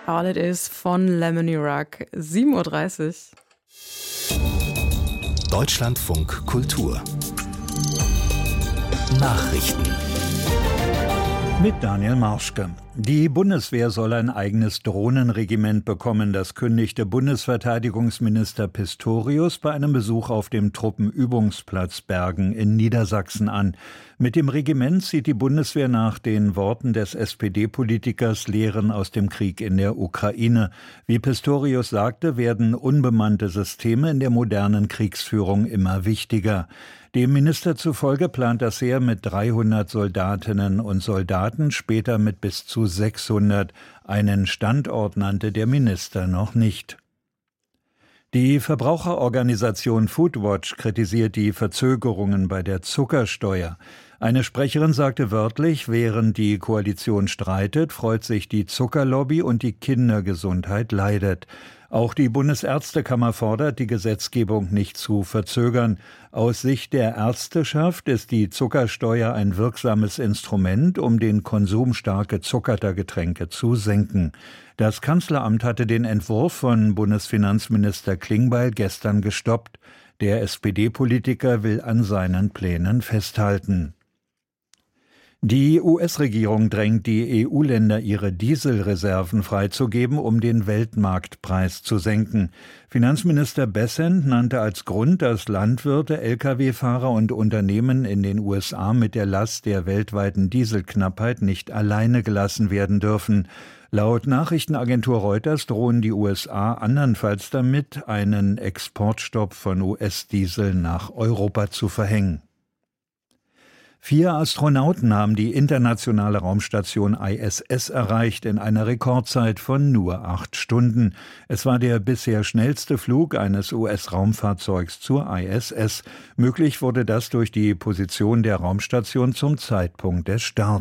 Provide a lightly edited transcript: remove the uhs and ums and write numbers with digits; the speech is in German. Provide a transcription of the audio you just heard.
All It Is von Lemony Rock, 7:30 Uhr. Deutschlandfunk Kultur Nachrichten mit Daniel Marschke. Die Bundeswehr soll ein eigenes Drohnenregiment bekommen. Das kündigte Bundesverteidigungsminister Pistorius bei einem Besuch auf dem Truppenübungsplatz Bergen in Niedersachsen an. Mit dem Regiment zieht die Bundeswehr nach den Worten des SPD-Politikers Lehren aus dem Krieg in der Ukraine. Wie Pistorius sagte, werden unbemannte Systeme in der modernen Kriegsführung immer wichtiger. Dem Minister zufolge plant das Heer mit 300 Soldatinnen und Soldaten, später mit bis zu 600. Einen Standort nannte der Minister noch nicht. Die Verbraucherorganisation Foodwatch kritisiert die Verzögerungen bei der Zuckersteuer. Eine Sprecherin sagte wörtlich, während die Koalition streitet, freut sich die Zuckerlobby und die Kindergesundheit leidet. Auch die Bundesärztekammer fordert, die Gesetzgebung nicht zu verzögern. Aus Sicht der Ärzteschaft ist die Zuckersteuer ein wirksames Instrument, um den Konsum stark gezuckerter Getränke zu senken. Das Kanzleramt hatte den Entwurf von Bundesfinanzminister Klingbeil gestern gestoppt. Der SPD-Politiker will an seinen Plänen festhalten. Die US-Regierung drängt die EU-Länder, ihre Dieselreserven freizugeben, um den Weltmarktpreis zu senken. Finanzminister Bessent nannte als Grund, dass Landwirte, Lkw-Fahrer und Unternehmen in den USA mit der Last der weltweiten Dieselknappheit nicht alleine gelassen werden dürfen. Laut Nachrichtenagentur Reuters drohen die USA andernfalls damit, einen Exportstopp von US-Diesel nach Europa zu verhängen. 4 Astronauten haben die internationale Raumstation ISS erreicht in einer Rekordzeit von nur 8 Stunden. Es war der bisher schnellste Flug eines US-Raumfahrzeugs zur ISS. Möglich wurde das durch die Position der Raumstation zum Zeitpunkt des Starts.